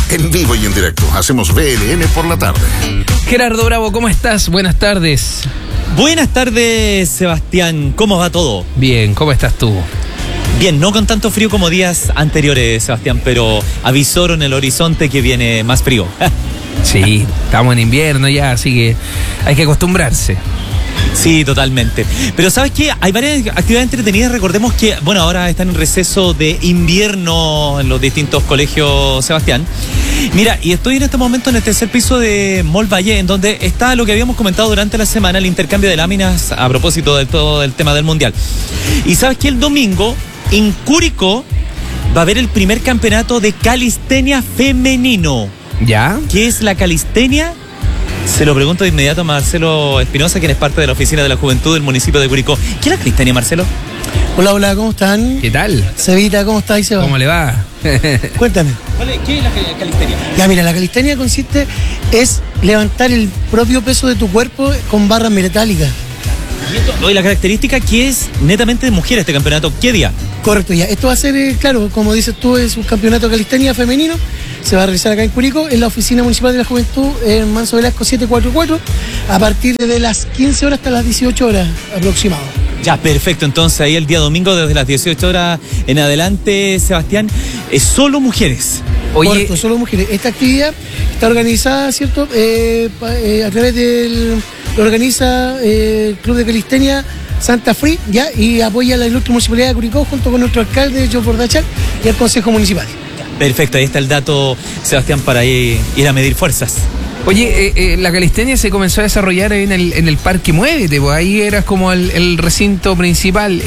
en vivo y en directo. Hacemos BLN por la tarde. Gerardo Bravo, ¿cómo estás? Buenas tardes. Buenas tardes, Sebastián. ¿Cómo va todo? Bien, ¿cómo estás tú? Bien, no con tanto frío como días anteriores, Sebastián, pero avisoro en el horizonte que viene más frío. Sí, estamos en invierno ya, así que hay que acostumbrarse. Sí, totalmente. Pero ¿sabes qué? Hay varias actividades entretenidas. Recordemos que, bueno, ahora están en receso de invierno en los distintos colegios, Sebastián. Mira, y estoy en este momento en el tercer piso de Mall Valle, en donde está lo que habíamos comentado durante la semana, el intercambio de láminas a propósito de todo el tema del Mundial. Y ¿sabes qué? El domingo, en Curicó, va a haber el primer campeonato de calistenia femenino. ¿Ya? ¿Qué es la calistenia? Se lo pregunto de inmediato a Marcelo Espinosa, quien es parte de la Oficina de la Juventud del municipio de Curicó. ¿Qué es la calistenia, Marcelo? Hola, ¿cómo están? ¿Qué tal? Cevita, ¿cómo está? Seba? ¿Cómo le va? Cuéntame. ¿Qué es la calistenia? Ya, mira, la calistenia es levantar el propio peso de tu cuerpo con barras metálicas. Y la característica que es netamente de mujeres este campeonato, ¿qué día? Correcto, ya. Esto va a ser, claro, como dices tú, es un campeonato de calistenia femenino. Se va a realizar acá en Curicó, en la Oficina Municipal de la Juventud, en Manso Velasco 744, a partir de las 15 horas hasta las 18 horas aproximado. Ya, perfecto. Entonces ahí el día domingo desde las 18 horas en adelante, Sebastián, es solo mujeres. Oye, Correcto, solo mujeres. Esta actividad está organizada, ¿cierto? A través lo organiza el Club de Calistenia Santa Fe, ¿ya? Y apoya la ilustre Municipalidad de Curicó junto con nuestro alcalde, Joe Bordachak, y el Consejo Municipal. Perfecto, ahí está el dato, Sebastián, para ir a medir fuerzas. Oye, la calistenia se comenzó a desarrollar en el Parque Muévete, pues ahí era como el recinto principal.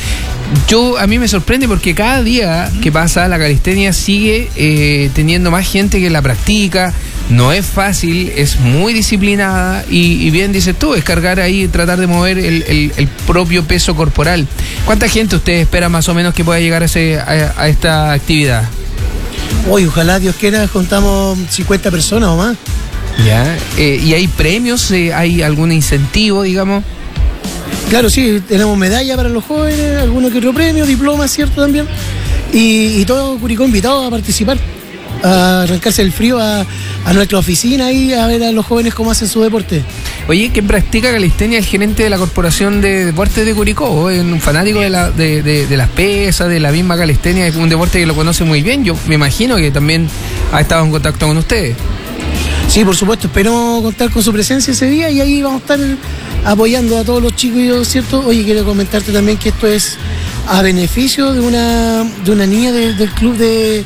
A mí me sorprende porque cada día que pasa la calistenia sigue teniendo más gente que la practica. No es fácil, es muy disciplinada y bien dices tú, es cargar ahí, tratar de mover el propio peso corporal. ¿Cuánta gente usted espera más o menos que pueda llegar a esta actividad? Hoy, ojalá Dios quiera, contamos 50 personas o más. Ya, ¿y hay premios? ¿Hay algún incentivo, digamos? Claro, sí, tenemos medalla para los jóvenes, alguno que otro premio, diplomas, ¿cierto? También. Y todo Curicó invitado a participar, a arrancarse el frío a nuestra oficina y a ver a los jóvenes cómo hacen su deporte. Oye, ¿quién practica calistenia? El gerente de la Corporación de Deportes de Curicó, es un fanático de las pesas, de la misma calistenia, es un deporte que lo conoce muy bien. Yo me imagino que también ha estado en contacto con ustedes. Sí, por supuesto, esperamos contar con su presencia ese día y ahí vamos a estar apoyando a todos los chicos, ¿cierto? Oye, quiero comentarte también que esto es a beneficio de una niña del club de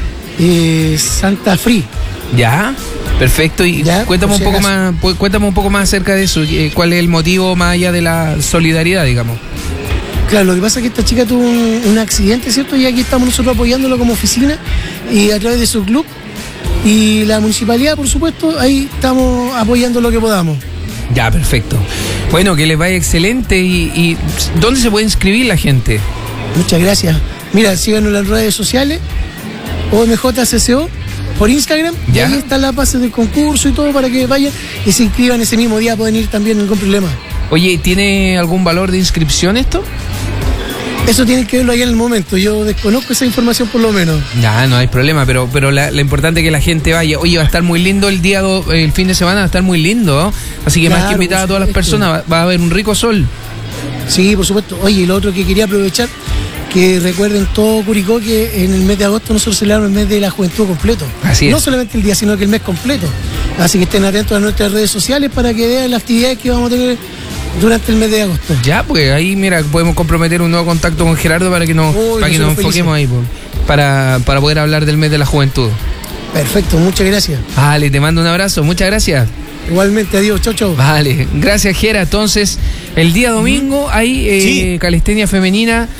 Santa Fe. Ya, perfecto. Y ya, cuéntame un poco más acerca de eso. ¿Cuál es el motivo más allá de la solidaridad, digamos? Claro, lo que pasa es que esta chica tuvo un accidente, ¿cierto? Y aquí estamos nosotros apoyándolo como oficina y a través de su club. Y la municipalidad, por supuesto, ahí estamos apoyando lo que podamos. Ya, perfecto. Bueno, que les vaya excelente. ¿Y dónde se puede inscribir la gente? Muchas gracias. Mira, síganos en las redes sociales, OMJCCO, por Instagram. ¿Ya? Y ahí está la base del concurso y todo para que vayan y se inscriban ese mismo día, pueden ir también, ningún problema. Oye, ¿tiene algún valor de inscripción esto? Eso tienen que verlo ahí en el momento, yo desconozco esa información por lo menos. Ya, no hay problema, pero lo importante es que la gente vaya. Oye, va a estar muy lindo el fin de semana, va a estar muy lindo, ¿no? Así que claro, más que invitar a todas las personas, va a haber un rico sol. Sí, por supuesto. Oye, y lo otro que quería aprovechar, que recuerden todo Curicó que en el mes de agosto nosotros celebramos el mes de la juventud completo. Así es. No solamente el día, sino que el mes completo. Así que estén atentos a nuestras redes sociales para que vean las actividades que vamos a tener durante el mes de agosto. Ya, pues ahí, mira, podemos comprometer un nuevo contacto con Gerardo para que nos enfoquemos ahí, para poder hablar del mes de la juventud. Perfecto, muchas gracias. Vale, te mando un abrazo, muchas gracias. Igualmente, adiós, chau, chau. Vale, gracias, Gera. Entonces, el día domingo hay sí, calistenia femenina.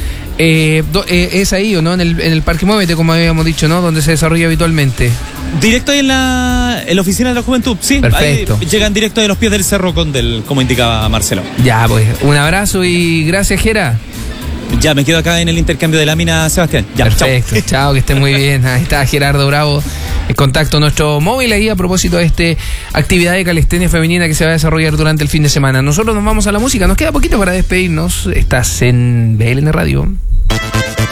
Es ahí, ¿o no? En el Parque Muévete, como habíamos dicho, ¿no? Donde se desarrolla habitualmente. Directo ahí en la Oficina de la Juventud, sí. Perfecto. Ahí llegan directo de los pies del Cerro Condel, como indicaba Marcelo. Ya, pues, un abrazo y gracias, Gera. Ya, me quedo acá en el intercambio de láminas, Sebastián. Ya, perfecto, chao, que estén muy bien. Ahí está Gerardo Bravo, en contacto nuestro móvil ahí a propósito de esta actividad de calistenia femenina que se va a desarrollar durante el fin de semana. Nosotros nos vamos a la música, nos queda poquito para despedirnos. Estás en BLN Radio.